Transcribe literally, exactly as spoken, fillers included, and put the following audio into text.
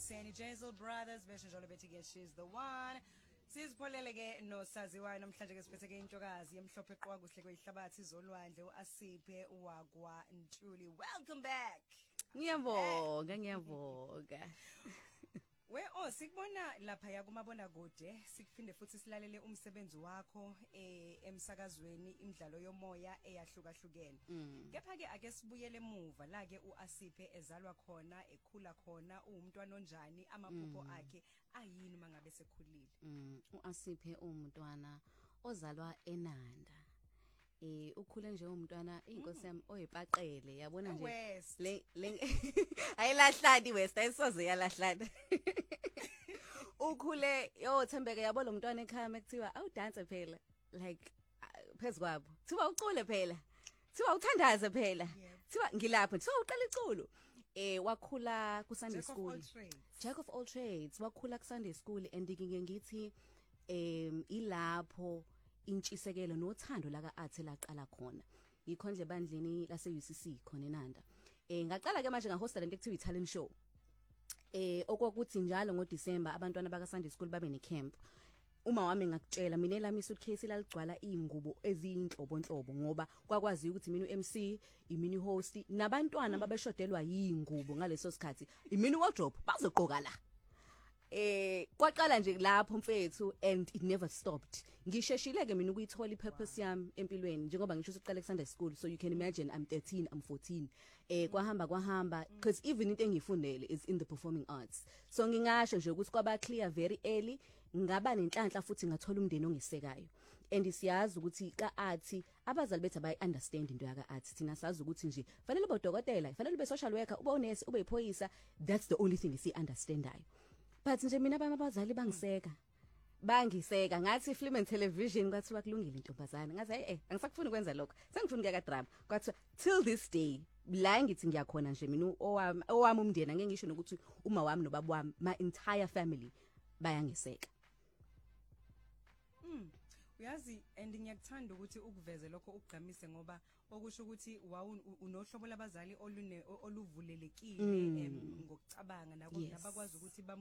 ekuseni Jazel Brothers besho njalo bethi ke she's the one. Sizipholele ke nosaziwayo namhlanje ke siphethe ke intokazi yemhlophe eqwa kuhle kwehlabathi izolwandle uAsiphe wakwa Ntuli. Welcome back. Ngiyabonga ngiyabonga. We oh sikubona lapha ya kumabona kude sikuphinde futhi silalele umsebenzi wakho eh emsakazweni imidlalo yomoya eyahlukahlukene. Kepha ke ake sibuyele emuva la ke uAsiphe ezalwa khona ekhula khona uumntwana onjani amaphupho akhe ayini mangabe sekhulile. uAsiphe umntwana ozalwa eNanda. Eh ukhule nje umntwana inkosi yami oyipaqele yabona nje le ayilahlani west ayisoze yalahlana. Ukhule yo Thembeke yabo lo mntwana ekhaya mekuthiwa awudance phela like phezukwabo thiwa ucule phela thiwa uthandaze phela thiwa ngilapha thiwa uqala iculo. Eh wakhula ku Sunday school Jack of all trades wakhula ku Sunday school and ngike ngithi em ilapho intshisekelo nothando laka athe laqala khona yikho nje bandleni lase U C C khona eNanda. Eh ngaqala ke manje nga hostel into ekuthiwa italent show. Eh okwakuthi njalo ngo December abantwana baka Sunday school babe ne camp. Uma wami ngakutshela mina elami suitcase laligcwala ingubo eziyinhlobonhlobo ngoba kwakwazi ukuthi mina uM C imini host nabantwana babeshodelwa yingubo ngaleso sikhathi imini wardrobe bazogqoka la. Eh kwaqala nje lapho mfethu and it never stopped. Ngisheshile ke mina ukuyithola ipurpose yami empilweni njengoba ngisho siqale Sunday school so you can imagine I'm thirteen I'm fourteen. Eh kwahamba kwahamba because even into engifundele is in the performing arts. So ngingasho nje ukuthi kwaba clear very early ngaba nenhlanhla futhi ngathola umndeni ongisekayo. And siyazi ukuthi ka art abazali bethu abayi understand into yaka art thina sazi ukuthi nje fanele ube udokotela fanele ube social worker ube unesi ube iphoyisa that's the only thing si understandayo. But nje mina abazali bangiseka bangiseka ngathi film and television kwathi kulungile intombazana ngathi hey eh angisakufuni ukwenza lokho sengifuna ukuya ka drama kwathi till this day la ngithi ngiyakhona nje mina owami owami umndeni ngeke ngisho nokuthi uma wami nobaba wami my entire family bayangiseka. Mm uyazi and ngiyakuthanda ukuthi ukuveze lokho ukugqamise ngoba okusho ukuthi unohlobo labazali olune oluvulelekile ngokucabanga nabakwazi ukuthi